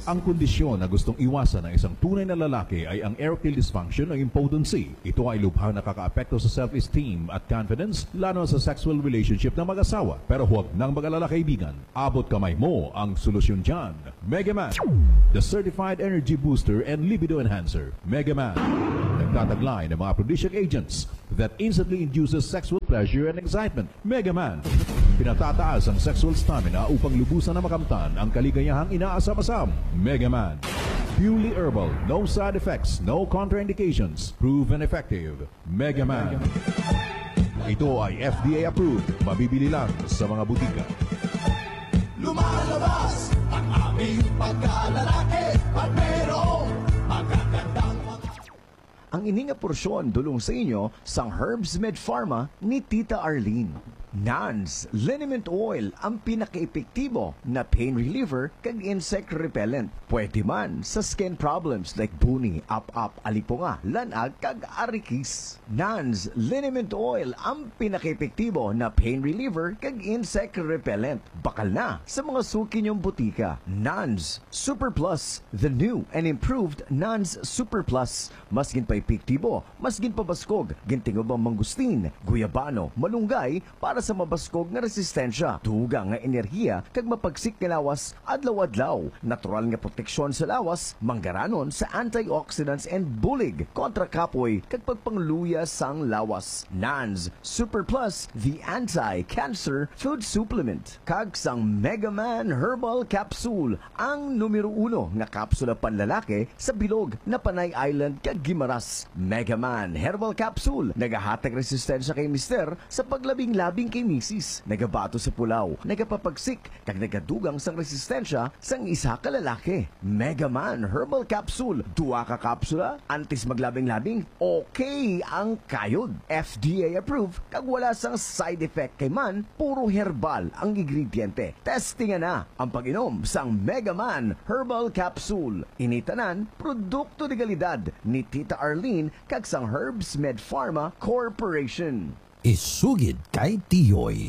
Ang kondisyon na gustong iwasan ng isang tunay na lalaki ay ang erectile dysfunction o impotency. Ito ay lubhang nakakaapekto sa self-esteem at confidence, lalo sa sexual relationship ng mag-asawa. Pero huwag nang mag-alala, kaibigan. Abot kamay mo ang solusyon dyan. Megaman, the certified energy booster and libido enhancer. Megaman, nagtataglay ng mga aphrodisiac agents that instantly induces sexual pleasure and excitement. Megaman, pinatataas ang sexual stamina upang lubusan na makamtan ang kaligayahang inaasam-asam. Megaman, purely herbal, no side effects, no contraindications, proven effective. Megaman. Ito ay FDA approved. Mabibili lang sa mga butika. Lumalabas ang aming pagkalalaki at merong magagandang ang ininga porsyon dulong sa inyo sang Herbs Med Pharma ni Tita Arlene. NANS Liniment Oil ang pinaka-epektibo na pain reliever kag insect repellent. Pwede man sa skin problems like buni, up-up, alipunga, lanag kag arikis. NANS Liniment Oil ang pinaka-epektibo na pain reliever kag insect repellent. Bakal na sa mga suki niyong butika. NANS Super Plus, the new and improved NANS Super Plus. Maskin pa epektibo, maskin pa baskog, gintingobang mangustin, guyabano, malunggay para sa mabaskog nga resistensya, tuga nga enerhiya kag mapagsik nga lawas adlaw-adlaw, natural nga proteksyon sa lawas, manggaranon sa antioxidants and bulig, kontra kapoy kag pagpangluya sang lawas. NANS Super Plus, the anti-cancer food supplement, kag sang Megaman Herbal Capsule, ang numero 1 nga kapsula panlalaki sa bilog na Panay Island kag Gimaras. Megaman Herbal Capsule, nagahatag resistensya kay mister sa paglabing-labing kay misis, nagabato sa pulaw, nagapapagsik, kag nagadugang sang resistensya sang isa ka lalaki. Megaman Herbal Capsule, duwa ka kapsula, antis maglabing-labing, okay ang kayod. FDA approved, kag wala sang side effect kay man, puro herbal ang ingrediente. Testingan na ang pag-inom sang Megaman Herbal Capsule. Initanan, produkto de kalidad ni Tita Arlene kag sang Herbs Med Pharma Corporation. Isugid kay Tiyoy.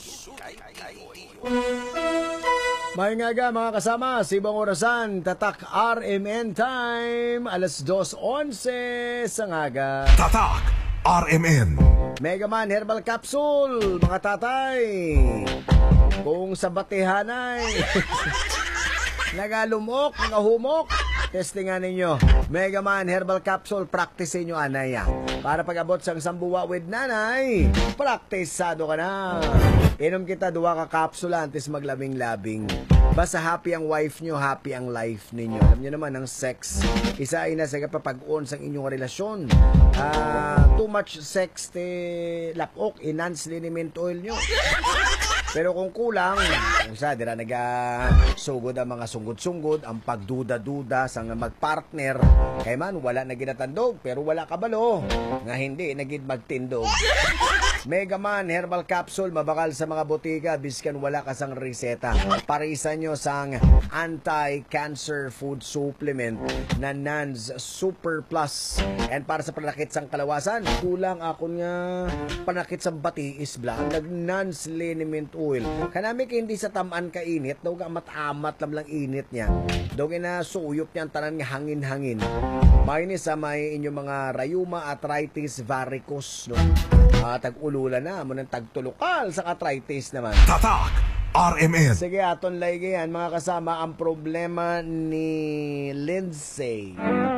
May nga mga kasama, sa ibang orasan, tatak RMN time, alas 2:11 sa ngaga. Tatak RMN. Megaman Herbal Capsule, mga tatay. Kung sa batihanay, nagalumok, nagahumok, testingan ninyo. Megaman Herbal Capsule, practice nyo anaya. Para pag-abot sang sambuwa with nanay, praktisado ka na. Inom kita duwa ka kapsula antes maglabing-labing. Basta happy ang wife nyo, happy ang life ninyo. Alam nyo naman, ang sex, isa ay nasa kapapag-on sa inyong relasyon. Too much sex, lapok, enhance liniment oil nyo. Pero kung kulang, kung sa dira naga-sugod ang mga sunggod-sunggod, ang pagduda-duda sa magpartner, kay man wala na ginatandog, pero wala kabalo, nga hindi nagid magtindog. Megaman Herbal Capsule, mabakal sa mga botika, biskan wala ka sang reseta. Parisan nyo sang anti-cancer food supplement na NANS Super Plus. And para sa panakit sang kalawasan, kulang ako nga panakit sa batiis bla, nag-NANS liniment oil. Kanami ka hindi sa tamaan ka init, daw ka matamat lang init niya. Daw na suyop niya ang tanan nga hangin-hangin. May sa may inyong mga rayuma, arthritis, varicose, no? Tag-ulula na, mo ng tagtulukal sa arthritis naman. Tatak RMN. Sige, aton lagi yan, mga kasama, ang problema ni Lindsay.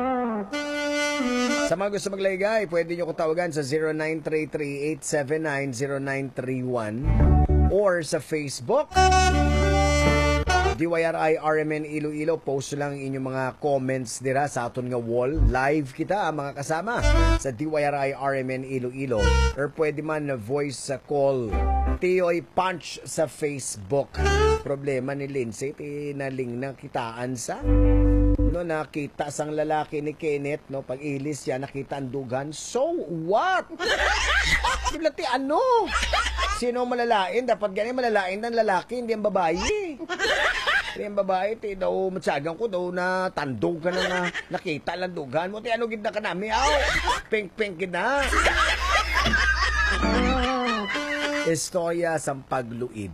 Sa mga gusto maglaygay, pwede nyo ko tawagan sa 0933-879-0931 or sa Facebook DYRI RMN Iloilo. Post lang inyong mga comments dira sa aton nga wall. Live kita mga kasama sa DYRI RMN Iloilo, or pwede man na voice call Tiyoy Punch sa Facebook. Problema ni Lindsay, tinaling na kitaan sa nakita sang lalaki ni Kenneth, no, pag ilis siya nakita ang dugan. So what? Bilati ano? Sino malalain? Dapat ganyan malalain ng lalaki, hindi ang babae. Hindi ang babae, daw matsagang ko daw na tandog ka na nakita lang dugan mo. Ano gid na ka nami, pink-pink gid na. Istorya sa pagluib.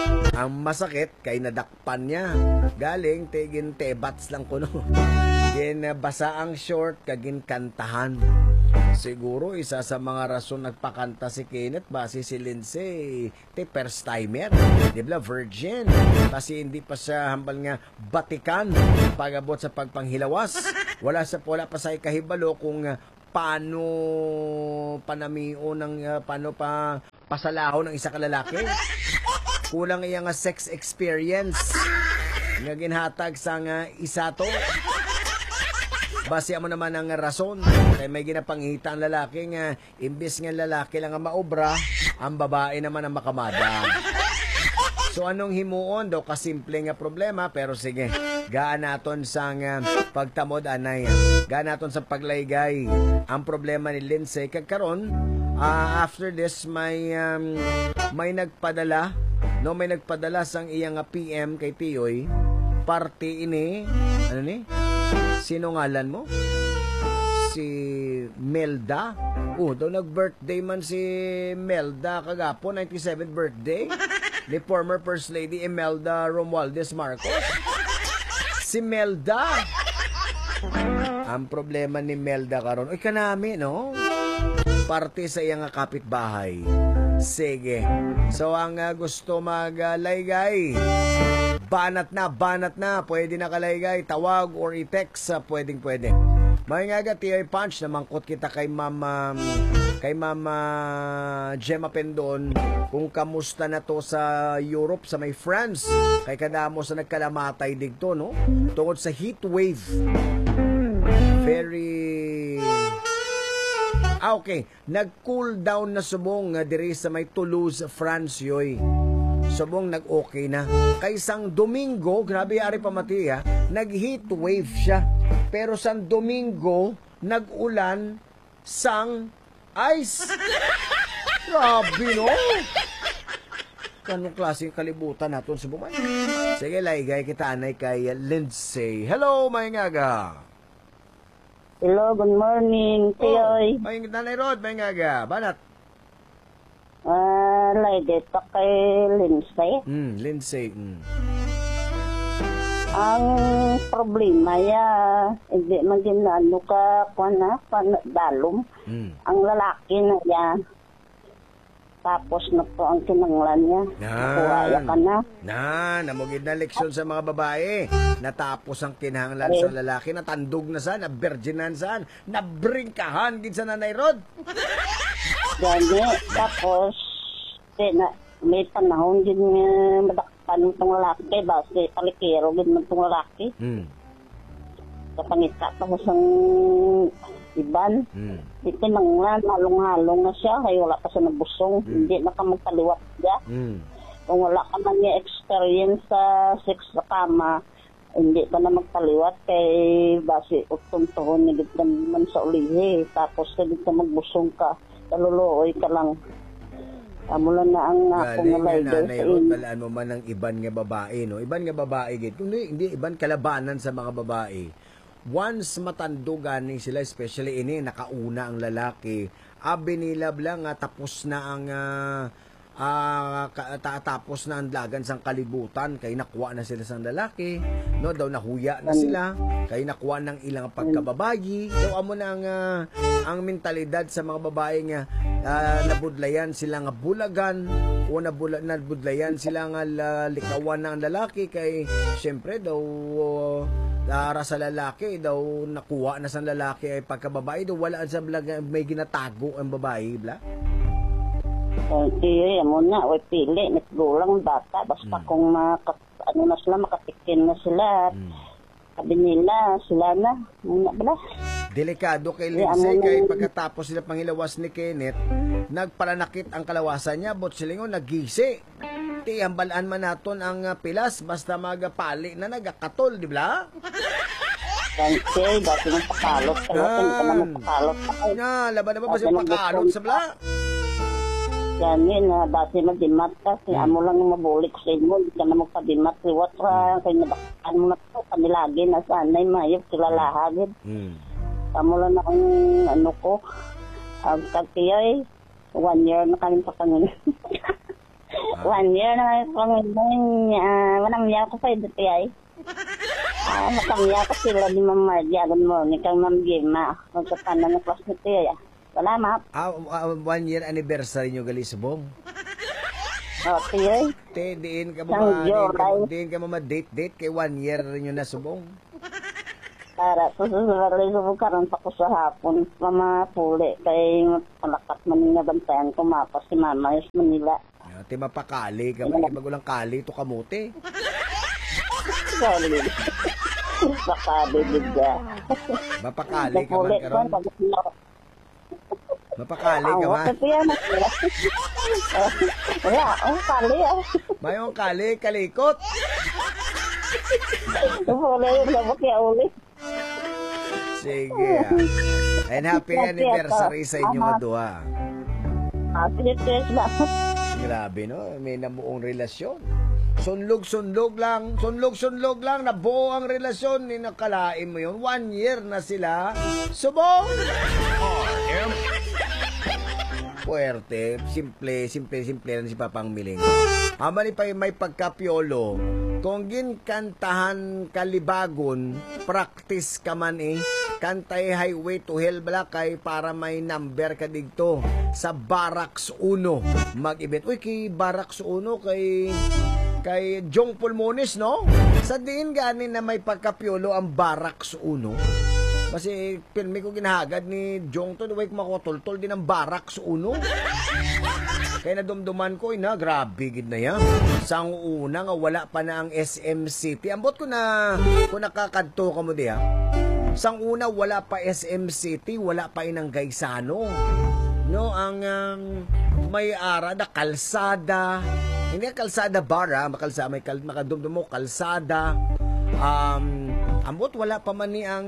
Ang masakit kay nadakpan niya. Galing tigin tebats lang kuno. Basa ang short kagin kantahan. Siguro isa sa mga rason nagpakanta si Kenneth base si Lindsay first timer, di ba, virgin, kasi hindi pa siya hambal nga batikan pagabot sa pagpanghilawas. Wala pa sa kahibalo kung paano panamio ng paano pa pasalaho ng isa ka lalaki. Kulang iya nga sex experience nga ginhatag sa nga isa to. Base mo naman ang rason kay may ginapangita ang lalaki nga imbis nga lalaki lang ang maobra, ang babae naman ang makamada. So anong himuon daw kasimple nga problema, pero sige, gaan naton sa pagtamod anay, gaan naton sa paglaygay ang problema ni Lindsay kagkaron. After this may nagpadala sang iyang PM kay Tiyoy, party ini ano ni? Sino ngalan mo? Si Melda. Daw nag-birthday man si Melda kagapon, 97th birthday ni former First Lady Imelda Romualdez Marcos. Si Melda. Ang problema ni Melda karon, oy kanami no? Parte sa iyang kapitbahay. Sige. So ang gusto maglaygay, banat na, pwede na kalaygay, tawag or i-text, pwede. May nga Tiyoy Punch, namangkot kita kay Mama Gemma Pendon kung kamusta na to sa Europe, sa may France, kay kadamo sa nagkalamatay digto, no? Tungod sa heat wave. Okay, nag-cool down na subong diri sa may Toulouse, France yoy. Subong nag-okay na. Kaysang Domingo, grabe ari pa mati nag-heat wave siya. Pero sang Domingo, nag-ulan sang ice. Grabe no? Kanong klaseng kalibutan naton sa bumay. Sige, laygay kita anay kay Lindsay. Hello, may ngaga. Hello, good morning, Tiyoy. May nanay Rod, may ngaga. Banat. Lady, to kay Lindsay. Lindsay. Ang problema hindi man din ano ka, dalom. Ang lalaki na yan, tapos na po ang kinanglan niya. Kuwaya ka na. Namugid na leksyon sa mga babae. Natapos ang kinahanglan sa lalaki, natandog na saan, naberginan saan, nabringkahan gid sa nanay Rod. Gani, tapos, may panahon din madakpan itong lalaki, base palikero din itong lalaki. Kapangita tapos ang iban. Itinanglan, halong-halong na siya, kaya wala pa siya nabusong. Hindi na ka magpaliwat siya. Kung wala ka man niya experience sa sex sa kama, hindi ka na magpaliwat kay base utong-tuhon nigit naman sa ulihi. Tapos hindi ka magbusong ka, kaluluoy ka lang. Mula na ang akong rider sa inyo. Balaan mo man ang iban nga babae, no? Iban nga babae, git. Kung hindi, iban kalabanan sa mga babae. Once matandugan sila, especially ini, nakauna ang lalaki, binilab lang tapos na ang tapos na ang lagan sang kalibutan, kay nakuha na sila sang lalaki, no, daw nahuya na sila, kay nakuha ng ilang pagkababayi. So amo na ang mentalidad sa mga babae nga nabudlayan sila nga bulagan o nabudlayan sila nga likawan ng lalaki, kay syempre daw para sa lalaki daw nakuha na sa lalaki ay pagkababae daw wala sa may ginatago ang babae bla. Tiyoy, mo na, pili, naggulang bata, basta kung makatikin na sila, sabi nila, sila na, muna bala. Delikado kay Lindsay, kay pagkatapos sila pangilawas ni Kenneth, nagpalanakit ang kalawasan niya, bot silingon, nagisi. Hambalaan man naton ang pilas, basta magapali na nagakatol, di ba? Tiyoy, dati ng pakalot, laban na ba siya pakalot sa bla? Gani na dati madimat ka, kaya mo lang mabulik sa inyo, hindi ka na magpadimat, liwat ka, kaya nabakaan mo na ito, kanilagi na sanay, mayok, kilalahagid. Kamo lang na ang ko, ang kagtiyay, 1 year na kami pa kanina. 1 year na ngayon manamya ko sa dito ay. Matamya ko sila di Ma'am Margie, alam mo, ni kang Ma'am Gemma. Magkatanan ng class nito ay. Salamat. 1 year anniversary nyo gali subong. Okay. Diin ka mo ma-date kay 1 year nyo na subong. Para susunod ko karon pa ko sa hapon mamapuli kay palakat man nga bantayan ko mapa si Mama is Manila. Ti mapakali ka magulang kali to kamote. Sorry. Bakade bigla. Mapakali ka man karon. Mapakali ka ba? Wala, kali ah. Mayong kali, kalikot. Wala yung labot ya uli. Sige. And happy anniversary sa inyo mga duha. Happy anniversary. Grabe no, may namuong relasyon. Sunlog-sunlog lang, nabuo ang relasyon. Ninakalain mo yun. 1 year na sila. Subong! Puwerte, simple lang si Papang Miling. Amali pa may pagkapiolo. Kung ginkantahan kalibagon, practice ka man kantay Highway to Hell Balakay para may number ka digto sa Barracks 1 mag-event. Uy, kay Barracks 1 kay Jong Pulmones, no? Sa diin ganin na may pagkapiolo ang Barracks 1. Kasi pirmi ko ginahagad ni Jong to, duway makotol-tol din ang Barracks 1. Kaya nadumduman ko, grabe gid na yan. Sang una nga wala pa na ang SM City. Ambot ko na, kung nakakadto ka mo diya. Sang una wala pa SM City, wala pa inang Gaisano. No, ang may ara na kalsada. Hindi kalsada bara, may makadumdum mo kalsada. Ambot wala pa man ni ang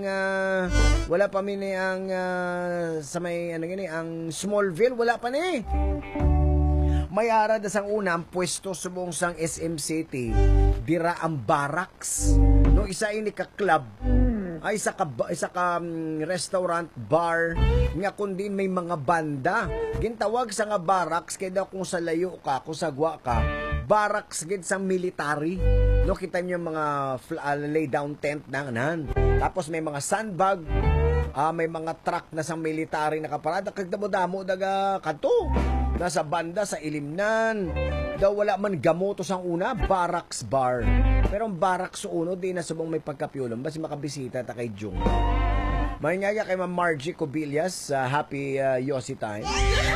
sa may ang Smallville wala pa ni. May ara da sang una ang pwesto subong sang SM City dira ang Barracks. No, isa ini ka club. Ay isa ka restaurant, bar nga kundi may mga banda. Gintawag sa nga Barracks kay daw kung sa layo ka, kung sa gwa ka, Barracks gid sang military. No, kita niyo mga lay down tent nan. Tapos may mga sandbag, may mga truck na sang military nakaparada kag damo-damo daga kadto. Nasa banda sa ilimnan. Daw wala man gamoto sang una, Barracks bar. Pero ang Barracks 1 di na subong may pagkapiulong basi makabisita ta kay Jung. May ngaya kay Ma'am Margie Cobillas, happy Yossi time.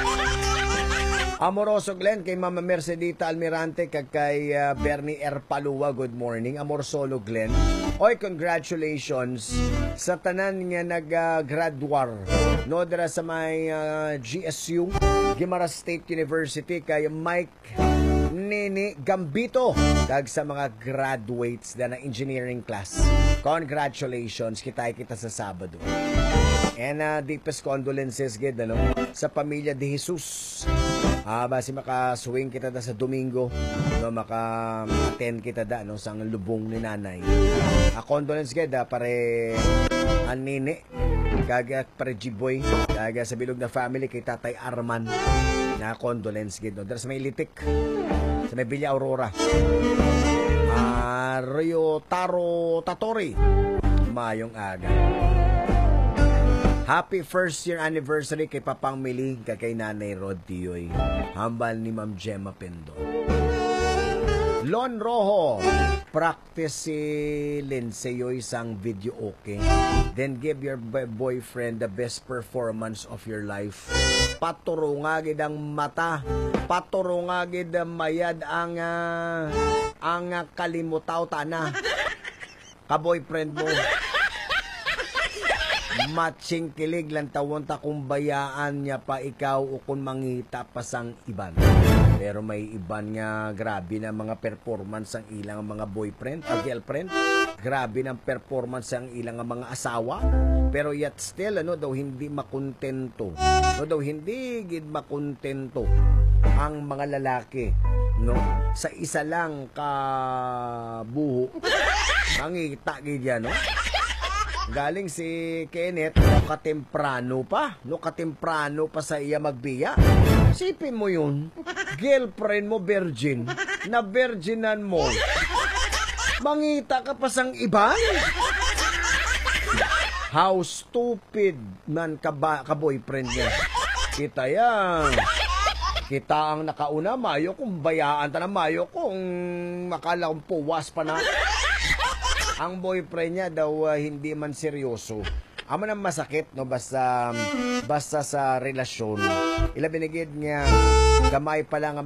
Amoroso Glenn kay Mama Mercedita Almirante kag kay Bernie R. Palua, good morning. Amor solo Glenn. Oy, congratulations sa tanan nga nag-graduar. No, dira sa may GSU, Guimaras State University kay Mike Nini Gambito kag sa mga graduates na engineering class. Congratulations, kita sa Sabado. And deepest condolences gid sa pamilya de Jesus. Basi maka-swing kita da sa Domingo, no, maka-attend kita da sang lubong ni nanay. Condolence gid pare anine kaga pare G-boy kaga sa bilog na family kay Tatay Arman. Na condolence gid no. Sa may Litik, sa may Villa Aurora. Rio Taro Tatori. Mayong aga. Happy first year anniversary kay Papang Miling kay Nanay Rod Tiyoy. Hambal ni Ma'am Gemma Pendo. Lon Rojo, practice si Lindsay isang video okay. Then give your boyfriend the best performance of your life. Paturungagid ang mata. Paturungagid mayad ang kalimutaw tana. Ka-boyfriend mo. Matching kilig lang tawon ta kung bayaan niya pa ikaw o kung mangita pa sang iban. Pero may iban nga grabe na mga performance ang ilang mga boyfriend o girlfriend. Grabe ng performance ang ilang mga asawa. Pero yet still daw hindi makontento. Daw hindi gid makontento ang mga lalaki sa isa lang ka buho. Mangita gid yan Galing si Kenneth, no katemprano pa sa iya magbiya. Sipin mo yun, girlfriend mo virgin, na virginan mo, mangita ka pa sang iba? How stupid man ka-boyfriend niya. Kita yan. Kita ang nakauna, mayo kung bayaan ta na mayo kung makala kong puwas pa na. Ang boyfriend niya daw hindi man seryoso. Amo nang masakit no basta sa relasyon. Ila binigid nga gamay pa lang ang